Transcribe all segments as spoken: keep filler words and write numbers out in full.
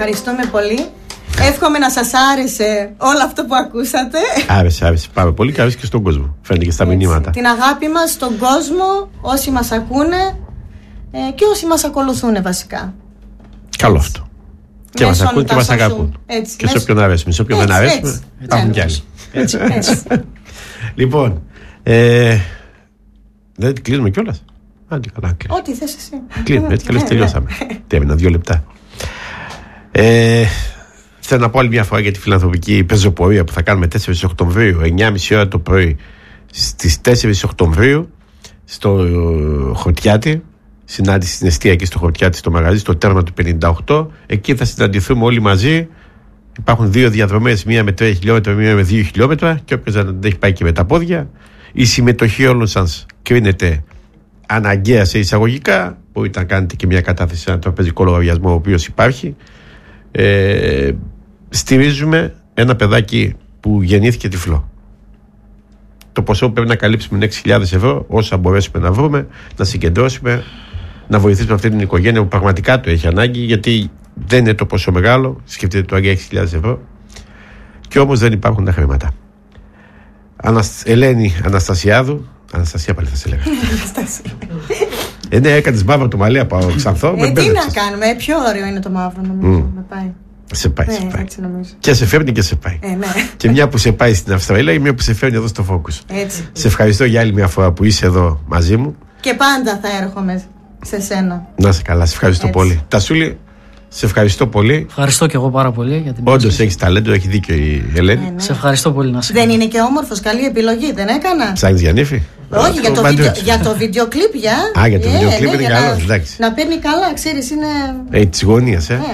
ευχαριστούμε πολύ. Εύχομαι να σας άρεσε όλο αυτό που ακούσατε. Άρεσε, άρεσε πάρα πολύ και άρεσε και στον κόσμο. Φαίνεται και στα έτσι, μηνύματα. Την αγάπη μας στον κόσμο, όσοι μας ακούνε ε, και όσοι μας ακολουθούν βασικά. Καλό αυτό. Και μας ακούν και μας αγαπούν. Έτσι, και σε όποιον αρέσουμε. Σε όποιον δεν αρέσουμε, υπάρχουν κι άλλοι. Έτσι, έτσι. Λοιπόν, ε, δεν κλείνουμε κιόλας. Άντε καλά, κλείνουμε. Ό,τι θες εσύ. Κλείνουμε, έτσι καλώς τελειώσαμε. Τι έμεινα, δύο λεπτά. Ε, θέλω να πω άλλη μια φορά για τη φιλανθρωπική πεζοπορία που θα κάνουμε τέσσερις Οκτωβρίου, εννιά και μισή ώρα το πρωί, στις τέσσερις Οκτωβρίου, στο Χορτιάτι. Συνάντηση στην εστία εκεί στο Χορτιάτι, στο μαγαζί, στο τέρμα του πενήντα οκτώ. Εκεί θα συναντηθούμε όλοι μαζί. Υπάρχουν δύο διαδρομές, μία με τρία χιλιόμετρα, μία με δύο χιλιόμετρα. Και όποιος δεν έχει πάει και με τα πόδια. Η συμμετοχή όλων σας κρίνεται αναγκαία σε εισαγωγικά. Μπορείτε να κάνετε και μια κατάθεση σε ένα τραπεζικό λογαριασμό, ο οποίος υπάρχει. Ε, στηρίζουμε ένα παιδάκι που γεννήθηκε τυφλό. Το ποσό που πρέπει να καλύψουμε είναι έξι χιλιάδες ευρώ, όσα μπορέσουμε να βρούμε, να συγκεντρώσουμε, να βοηθήσουμε αυτή την οικογένεια που πραγματικά το έχει ανάγκη, γιατί δεν είναι το ποσό μεγάλο. Σκεφτείτε το για έξι χιλιάδες ευρώ, και όμως δεν υπάρχουν τα χρήματα. Ανασ... Ελένη Αναστασιάδου. Αναστασία πάλι θα σε λέγα. Ε, ναι, έκανες μαύρο το μαλλί από Ξανθό. Ε, τι να κάνουμε, πιο ωραίο είναι το μαύρο, νομίζω. Mm. Με πάει. Σε πάει, ναι, σε πάει. Έτσι νομίζω. Και σε φέρνει και σε πάει. Ε, ναι. Και μια που σε πάει στην Αυστραλία και μια που σε φέρνει εδώ στο Focus. Έτσι. Σε ευχαριστώ για άλλη μια φορά που είσαι εδώ μαζί μου. Και πάντα θα έρχομαι σε σένα. Να είσαι καλά, σε ευχαριστώ έτσι. Πολύ. Τασούλη, σε ευχαριστώ πολύ. Ευχαριστώ και εγώ πάρα πολύ για την πρόσκληση. Όντως έχεις ταλέντο, έχει δίκιο η Ελένη. Ε, ναι. Σε ευχαριστώ πολύ να σε δεν είναι και όμορφος, καλή επιλογή, δεν έκανα. Ψάχνεις για νύφη? Όχι, για το, βίντεο, για το βίντεο κλιπ για. Α, για το βίντεο κλιπ είναι καλό, εντάξει. Να παίρνει καλά, ξέρεις, είναι. Ε, της γωνίας, ε.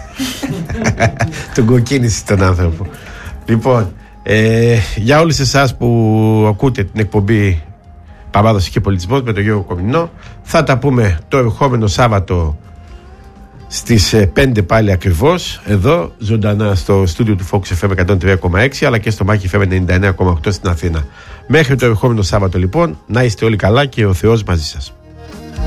Τον κοκκίνησε τον άνθρωπο. Λοιπόν, ε, για όλους εσάς που ακούτε την εκπομπή Παράδοση και Πολιτισμός με τον Γιώργο Κομινό, θα τα πούμε το ερχόμενο Σάββατο στις πέντε πάλι ακριβώς, εδώ ζωντανά στο στούντιο του Focus εφ εμ εκατόν τρία κόμμα έξι, αλλά και στο Μάχη εφ εμ ενενήντα εννέα κόμμα οκτώ στην Αθήνα. Μέχρι το ερχόμενο Σάββατο λοιπόν, να είστε όλοι καλά και ο Θεός μαζί σας.